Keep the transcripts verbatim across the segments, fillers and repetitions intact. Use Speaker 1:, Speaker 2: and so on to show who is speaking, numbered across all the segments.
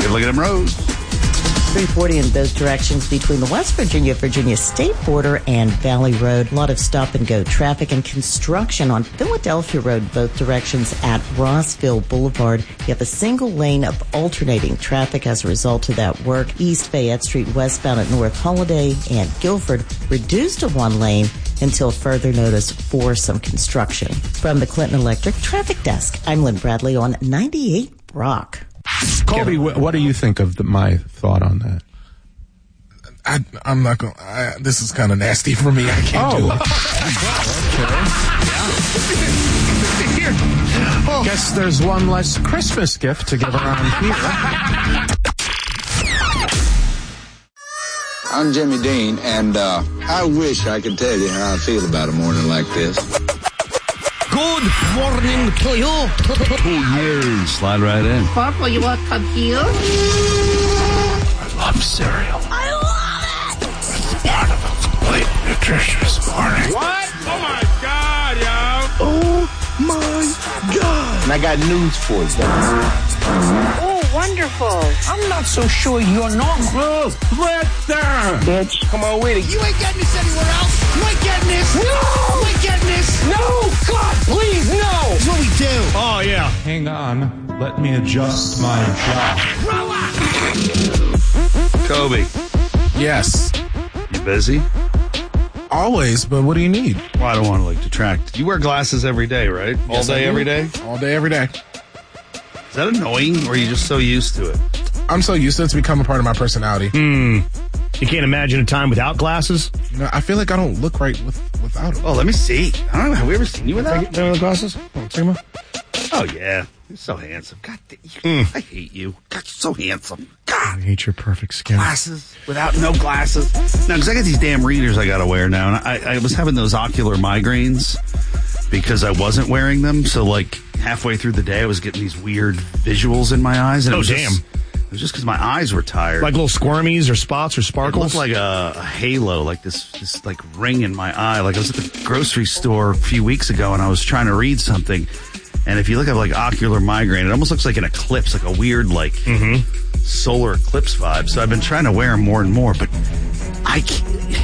Speaker 1: Good look at them roads.
Speaker 2: three forty in both directions between the West Virginia-Virginia state border and Valley Road. A lot of stop-and-go traffic and construction on Philadelphia Road, both directions at Rossville Boulevard. You have a single lane of alternating traffic as a result of that work. East Fayette Street westbound at North Holiday and Guilford reduced to one lane until further notice for some construction. From the Clinton Electric Traffic Desk, I'm Lynn Bradley on ninety-eight Rock.
Speaker 3: Colby, what do you think of the, my thought on that?
Speaker 4: I, I'm not going to, this is kind of nasty for me. I can't
Speaker 3: oh.
Speaker 4: do it.
Speaker 3: Oh. Guess there's one less Christmas gift to give around here.
Speaker 5: I'm Jimmy Dean, and uh, I wish I could tell you how I feel about a morning like this.
Speaker 6: Good morning to you.
Speaker 1: Oh, yeah. Slide right in.
Speaker 6: Papa, you want to come here?
Speaker 3: I love cereal.
Speaker 6: I love it.
Speaker 3: It's part of a complete nutritious morning.
Speaker 7: What? Oh, my God, yo.
Speaker 5: Oh, my God. And I got news for you.
Speaker 8: Oh, wonderful.
Speaker 6: I'm not so sure you're not.
Speaker 7: Oh, right there.
Speaker 5: Bitch, come on with it.
Speaker 6: You ain't getting this anywhere else. You ain't getting this.
Speaker 7: No.
Speaker 6: You ain't getting this.
Speaker 7: No. God, please, no.
Speaker 6: That's what we do.
Speaker 7: Oh, yeah.
Speaker 3: Hang on. Let me adjust my jaw.
Speaker 1: Kobe,
Speaker 4: Yes.
Speaker 1: you busy?
Speaker 4: Always, but what do you need?
Speaker 1: Well, I don't want to like detract. You wear glasses every day, right? All
Speaker 4: Yes, I
Speaker 1: day,
Speaker 4: do.
Speaker 1: every day?
Speaker 4: All day, every day.
Speaker 1: Is that annoying, or are you just so used to it?
Speaker 4: I'm so used to it. It's become a part of my personality.
Speaker 7: You can't imagine a time without glasses?
Speaker 4: You know, I feel like I don't look right with without them.
Speaker 1: Oh, let me see. I don't know. Have we ever seen you without?
Speaker 7: Take the glasses? Oh, take them off.
Speaker 1: Oh, yeah. You're so handsome. God, you, I hate you. God, you're so handsome. God.
Speaker 7: I hate your perfect skin.
Speaker 1: Glasses without no glasses. No, because I got these damn readers I got to wear now. And I, I was having those ocular migraines because I wasn't wearing them. So, like, halfway through the day, I was getting these weird visuals in my eyes. And it
Speaker 7: Oh,
Speaker 1: was
Speaker 7: damn.
Speaker 1: Just, it was just because my eyes were tired.
Speaker 7: Like little squirmies or spots or
Speaker 1: It
Speaker 7: sparkles?
Speaker 1: looked like a, a halo, like this, this like ring in my eye. Like I was at the grocery store a few weeks ago and I was trying to read something. And if you look at like ocular migraine, it almost looks like an eclipse, like a weird like solar eclipse vibe. So I've been trying to wear them more and more, but I can't.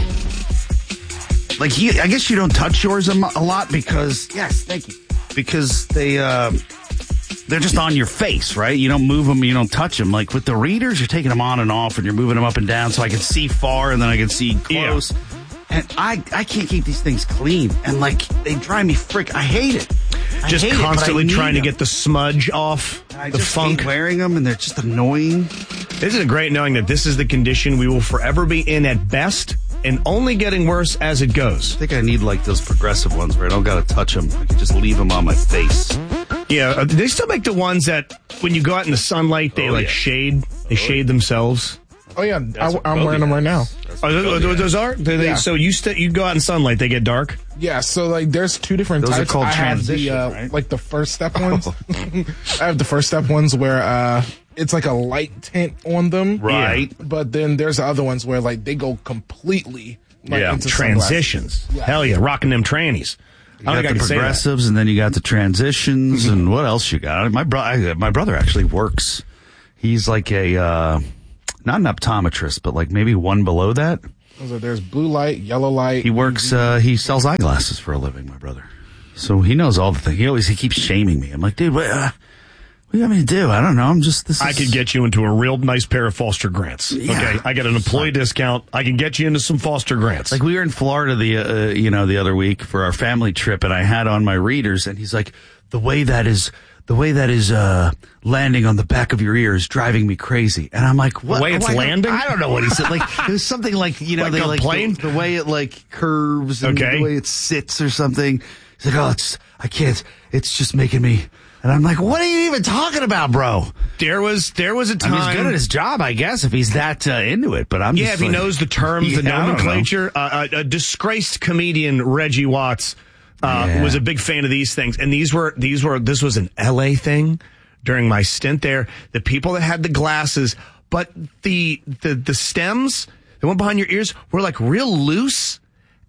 Speaker 1: Like he, I guess you don't touch yours a, mo- a lot because yes, thank you, because they. Uh, They're just on your face, right? You don't move them, you don't touch them. Like with the readers, you're taking them on and off, and you're moving them up and down, so I can see far, and then I can see close. Yeah. And I, I can't keep these things clean, and like they drive me frick. I hate it. I
Speaker 7: just
Speaker 1: hate
Speaker 7: constantly
Speaker 1: it,
Speaker 7: trying
Speaker 1: them.
Speaker 7: to get the smudge off,
Speaker 1: I
Speaker 7: the
Speaker 1: just
Speaker 7: funk.
Speaker 1: hate wearing them, and they're just annoying.
Speaker 7: Isn't it great knowing that this is the condition we will forever be in at best, and only getting worse as it goes?
Speaker 1: I think I need like those progressive ones where I don't got to touch them. I can just leave them on my face.
Speaker 7: Yeah, uh, they still make the ones that when you go out in the sunlight, they
Speaker 1: Oh,
Speaker 7: like
Speaker 1: yeah.
Speaker 7: shade. They shade themselves.
Speaker 4: Oh, yeah. I,
Speaker 1: what
Speaker 4: I'm
Speaker 1: Kobe
Speaker 4: wearing them right now.
Speaker 1: That's
Speaker 7: Oh,
Speaker 1: what
Speaker 7: those,
Speaker 1: Kobe
Speaker 7: those
Speaker 1: has.
Speaker 7: are? Do they,
Speaker 4: Yeah.
Speaker 7: So you st- you go out in sunlight, they get dark?
Speaker 4: Yeah, so like there's two different
Speaker 1: Those are
Speaker 4: types.
Speaker 1: called
Speaker 4: I have the
Speaker 1: transition,
Speaker 4: uh,
Speaker 1: right?
Speaker 4: like the first step ones. I have the first step ones where uh it's like a light tint on them.
Speaker 1: Right.
Speaker 4: But then there's the other ones where like they go completely like,
Speaker 7: yeah,
Speaker 4: into
Speaker 7: transitions.
Speaker 4: Yeah.
Speaker 7: Hell yeah, rocking them trannies.
Speaker 1: You
Speaker 7: I don't
Speaker 1: got
Speaker 7: think I
Speaker 1: the
Speaker 7: can say that.
Speaker 1: progressives, and then you got the transitions, and what else you got? My bro- my brother actually works. He's like a uh, not an optometrist, but like maybe one below that.
Speaker 4: So there's blue light, yellow light.
Speaker 1: He works. Uh, he sells eyeglasses for a living. My brother, so he knows all the things. He always he keeps shaming me. I'm like, dude, what? Uh, what do you want me to do? I don't know. I'm just. This is...
Speaker 7: I could get you into a real nice pair of Foster Grants.
Speaker 1: Yeah.
Speaker 7: Okay, I get an employee discount. I can get you into some Foster Grants.
Speaker 1: Like we were in Florida the uh, you know the other week for our family trip, and I had on my readers, and he's like, the way that is the way that is uh, landing on the back of your ear is driving me crazy, and I'm like, what?
Speaker 7: The way it's
Speaker 1: Why-
Speaker 7: landing?
Speaker 1: I don't know what he said. Like it was something like you know
Speaker 7: Like
Speaker 1: they
Speaker 7: a
Speaker 1: like
Speaker 7: plane?
Speaker 1: The, the way it like curves and
Speaker 7: Okay.
Speaker 1: the way it sits or something. He's like, oh, it's I can't. It's just making me. And I'm like, what are you even talking about, bro?
Speaker 7: there was there was a
Speaker 1: I
Speaker 7: time.
Speaker 1: mean, he's good at his job, I guess, if he's that uh, into it. But I'm
Speaker 7: Yeah,
Speaker 1: just
Speaker 7: if he
Speaker 1: like-
Speaker 7: knows the terms, the
Speaker 1: Yeah, I don't know.
Speaker 7: nomenclature. Uh, a, a disgraced comedian, Reggie Watts, uh,
Speaker 1: Yeah.
Speaker 7: was a big fan of these things. And these were, these were, this was an L A thing during my stint there. The people that had the glasses, but the, the, the stems that went behind your ears were like real loose.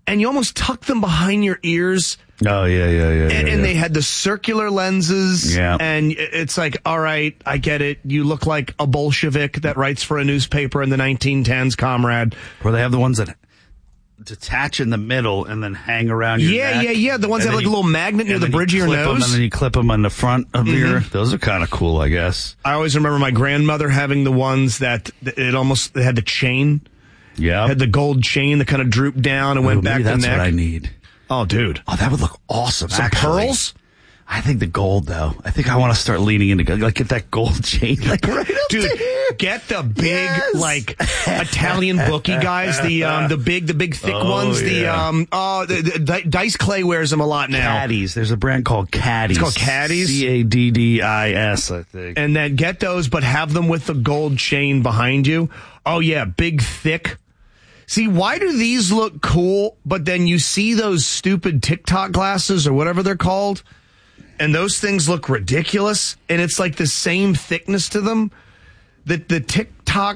Speaker 7: and you almost tuck them behind your ears.
Speaker 1: Oh, yeah, yeah, yeah.
Speaker 7: And,
Speaker 1: yeah,
Speaker 7: and
Speaker 1: yeah.
Speaker 7: they had the circular lenses.
Speaker 1: Yeah.
Speaker 7: And it's like, all right, I get it. You look like a Bolshevik that writes for a newspaper in the nineteen tens, comrade.
Speaker 1: Where they have the ones that detach in the middle and then hang around your
Speaker 7: Yeah,
Speaker 1: neck.
Speaker 7: yeah, yeah. The ones
Speaker 1: And
Speaker 7: that have
Speaker 1: then
Speaker 7: like a
Speaker 1: you-
Speaker 7: little magnet near
Speaker 1: and
Speaker 7: the
Speaker 1: then you
Speaker 7: bridge of your
Speaker 1: clip 'em,
Speaker 7: nose.
Speaker 1: and then you clip them on the front of
Speaker 7: Mm-hmm.
Speaker 1: your... Those are kind of cool, I guess.
Speaker 7: I always remember my grandmother having the ones that that it almost it had the chain.
Speaker 1: Yeah.
Speaker 7: Had the gold chain that kind of drooped down and
Speaker 1: Ooh,
Speaker 7: went
Speaker 1: maybe
Speaker 7: back the
Speaker 1: that's
Speaker 7: neck.
Speaker 1: what I need.
Speaker 7: Oh, dude.
Speaker 1: Oh, that would look awesome.
Speaker 7: Some
Speaker 1: actually.
Speaker 7: pearls?
Speaker 1: I think the gold, though. I think I want to start leaning into like get that gold chain, like right up
Speaker 7: Dude,
Speaker 1: to here.
Speaker 7: get the big
Speaker 1: Yes.
Speaker 7: like Italian bookie guys, the um the big the big thick
Speaker 1: Oh,
Speaker 7: ones. The
Speaker 1: yeah.
Speaker 7: um oh the, the, Di- Dice Clay wears them a lot now.
Speaker 1: Caddies. There's a brand called Caddies.
Speaker 7: It's called Caddies?
Speaker 1: C A D D I S, I think.
Speaker 7: And then get those, but have them with the gold chain behind you. Oh yeah, big thick. See, why do these look cool, but then you see those stupid TikTok glasses or whatever they're called, and those things look ridiculous, and it's like the same thickness to them. The the TikTok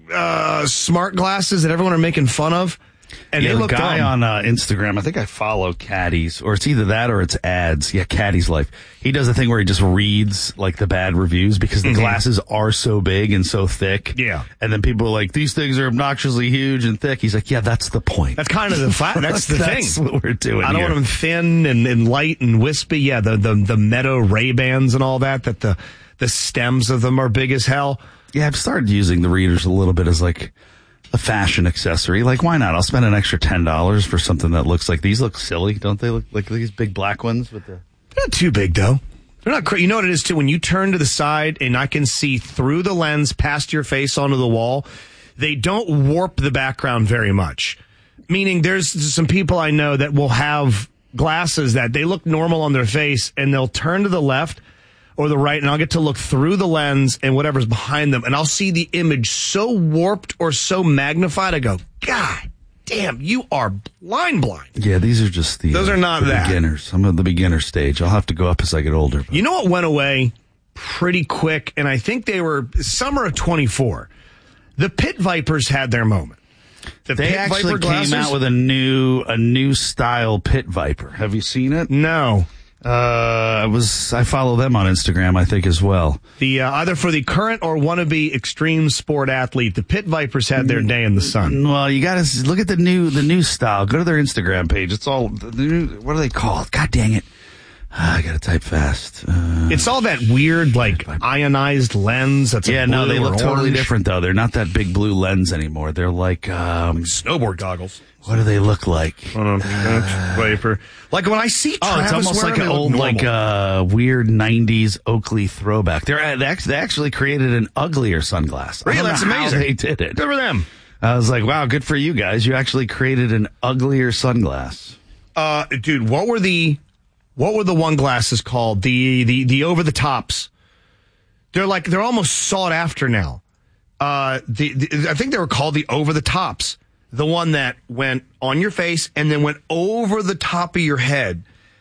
Speaker 7: uh, smart glasses that everyone are making fun of, and
Speaker 1: yeah,
Speaker 7: they
Speaker 1: the
Speaker 7: look
Speaker 1: guy
Speaker 7: dumb.
Speaker 1: on uh, Instagram, I think I follow Caddies, or it's either that or it's ads. Yeah, Caddies Life. He does a thing where he just reads like the bad reviews because the
Speaker 7: Mhm.
Speaker 1: glasses are so big and so thick.
Speaker 7: Yeah.
Speaker 1: And then people are like, these things are obnoxiously huge and thick. He's like, yeah, that's the point.
Speaker 7: That's kind of the flat. That's the
Speaker 1: That's
Speaker 7: thing.
Speaker 1: what we're doing
Speaker 7: I don't
Speaker 1: here.
Speaker 7: want them thin and, and light and wispy. Yeah, the the the Meadow Ray Bans and all that. That the the stems of them are big as hell.
Speaker 1: Yeah, I've started using the readers a little bit as like a fashion accessory. Like, why not? I'll spend an extra ten dollars for something that looks like these look silly, don't they? Look like these big black ones with the.
Speaker 7: They're not too big though. They're not cra You know what it is too? When you turn to the side and I can see through the lens past your face onto the wall, they don't warp the background very much. Meaning there's some people I know that will have glasses that they look normal on their face and they'll turn to the left or the right and I'll get to look through the lens and whatever's behind them and I'll see the image so warped or so magnified. I go, God damn, you are blind blind.
Speaker 1: Yeah, these are just the.
Speaker 7: Those
Speaker 1: uh,
Speaker 7: are not
Speaker 1: the
Speaker 7: that.
Speaker 1: beginners. Some of the beginner stage. I'll have to go up as I get older. But.
Speaker 7: You know what went away pretty quick, and I think they were summer of twenty-four. The Pit Vipers had their moment. The
Speaker 1: They
Speaker 7: Pit
Speaker 1: actually
Speaker 7: Viper
Speaker 1: came
Speaker 7: glasses?
Speaker 1: out with a new a new style Pit Viper. Have you seen it?
Speaker 7: No.
Speaker 1: Uh, I was I follow them on Instagram, I think, as well.
Speaker 7: The uh, either for the current or wannabe extreme sport athlete, the Pit Vipers had their day in the sun.
Speaker 1: Well, you got to look at the new the new style. Go to their Instagram page. It's all the new. What are they called? God dang it! Ah, I got to type fast. Uh,
Speaker 7: It's all that weird, like ionized lens. That's
Speaker 1: yeah,
Speaker 7: a
Speaker 1: no, they
Speaker 7: blue
Speaker 1: look
Speaker 7: or
Speaker 1: totally
Speaker 7: orange.
Speaker 1: different though. They're not that big blue lens anymore. They're like um,
Speaker 7: Snowboard goggles.
Speaker 1: what do they look like?
Speaker 7: Uh, Viper. Like when I see
Speaker 1: Oh,
Speaker 7: Travis
Speaker 1: it's almost
Speaker 7: wear
Speaker 1: like
Speaker 7: them,
Speaker 1: an
Speaker 7: they look
Speaker 1: old, like
Speaker 7: normal.
Speaker 1: uh, weird nineties Oakley throwback. They're they actually, they actually created an uglier sunglass. I
Speaker 7: Really?
Speaker 1: don't know
Speaker 7: That's
Speaker 1: how
Speaker 7: amazing.
Speaker 1: They did it.
Speaker 7: Good for them.
Speaker 1: I was like, wow, good for you guys. You actually created an uglier sunglass.
Speaker 7: Uh, dude, what were the what were the one glasses called? The the the over the tops. They're like they're almost sought after now. Uh, the, the I think they were called the over the tops. The one that went on your face and then went over the top of your head.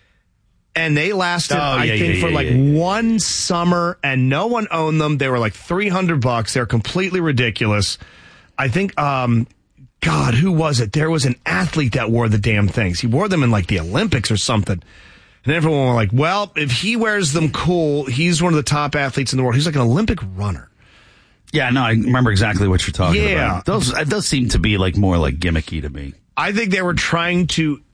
Speaker 7: And they lasted,
Speaker 1: Oh,
Speaker 7: I
Speaker 1: yeah,
Speaker 7: think,
Speaker 1: yeah,
Speaker 7: for
Speaker 1: yeah,
Speaker 7: like
Speaker 1: yeah, yeah.
Speaker 7: one summer, and no one owned them. They were like three hundred bucks. They're completely ridiculous. I think, um, God, who was it? There was an athlete that wore the damn things. He wore them in like the Olympics or something. And everyone was like, well, if he wears them cool, he's one of the top athletes in the world. He's like an Olympic runner.
Speaker 1: Yeah, no, I remember exactly what you're talking
Speaker 7: Yeah.
Speaker 1: about. Those those seem to be like more like gimmicky to me.
Speaker 7: I think they were trying to